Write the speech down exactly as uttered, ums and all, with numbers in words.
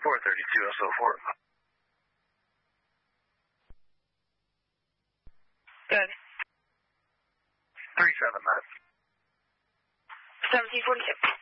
four thirty-two S O four. Good. three seven nine. seventeen forty-two.